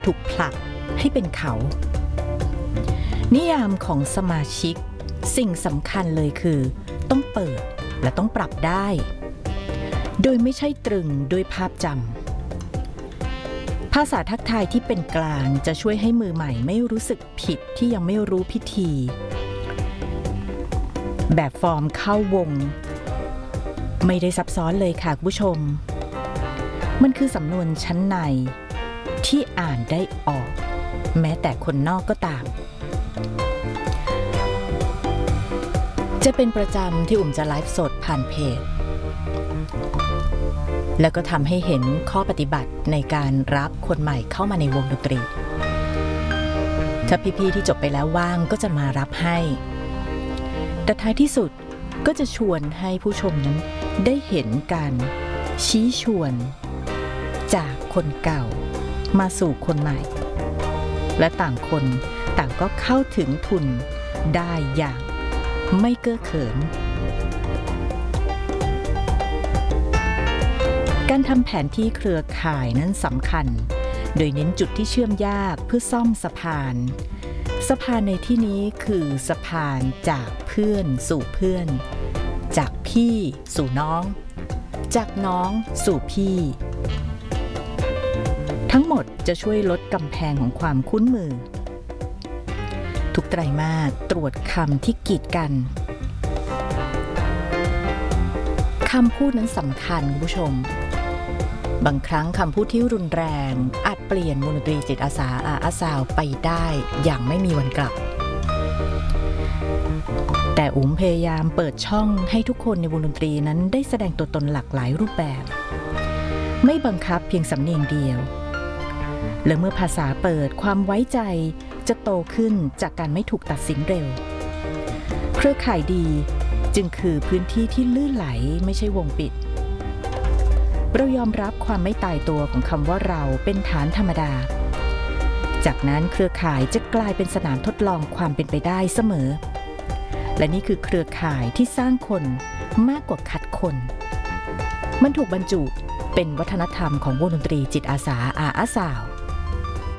ถูกผลักให้เป็นเขานิยามของสมาชิกสิ่งสำคัญเลยคือต้องเปิดและต้องปรับได้โดยไม่ใช่ตรึงด้วยภาพจำภาษาทักทายที่เป็นกลางจะช่วยให้มือใหม่ไม่รู้สึกผิดที่ยังไม่รู้พิธีแบบฟอร์มเข้าวงไม่ได้ซับซ้อนเลยค่ะคุณผู้ชมมันคือสำนวนชั้นในที่อ่านได้ออกแม้แต่คนนอกก็ตามจะเป็นประจำที่จะไลฟ์สดผ่านเพจแล้วก็ทำให้เห็นข้อปฏิบัติในการรับคนใหม่เข้ามาในวงดนตรีถ้าพี่ๆที่จบไปแล้วว่างก็จะมารับให้แต่ท้ายที่สุดก็จะชวนให้ผู้ชมนั้นได้เห็นการชี้ชวนจากคนเก่ามาสู่คนใหม่และต่างคนต่างก็เข้าถึงทุนได้อย่างไม่เก้อเขินการทำแผนที่เครือข่ายนั้นสำคัญโดยเน้นจุดที่เชื่อมยากเพื่อซ่อมสะพานในที่นี้คือสะพานจากเพื่อนสู่เพื่อนจากพี่สู่น้องจากน้องสู่พี่ทั้งหมดจะช่วยลดกำแพงของความคุ้นมือทุกไตรมาสตรวจคำที่กีดกันคำพูดนั้นสำคัญคุณผู้ชมบางครั้งคำพูดที่รุนแรงอาจเปลี่ยนวงดนตรีจิตอาสาอาซาวไปได้อย่างไม่มีวันกลับแต่พยายามเปิดช่องให้ทุกคนในวงดนตรีนั้นได้แสดงตัวตนหลากหลายรูปแบบไม่บังคับเพียงสำเนียงเดียวและเมื่อภาษาเปิดความไว้ใจจะโตขึ้นจากการไม่ถูกตัดสินเร็วเครือข่ายดีจึงคือพื้นที่ที่ลื่นไหลไม่ใช่วงปิดเรายอมรับความไม่ตายตัวของคำว่าเราเป็นฐานธรรมดาจากนั้นเครือข่ายจะกลายเป็นสนามทดลองความเป็นไปได้เสมอและนี่คือเครือข่ายที่สร้างคนมากกว่าคัดคนมันถูกบรรจุเป็นวัฒนธรรมของวงดนตรีจิตอาสาอาซาว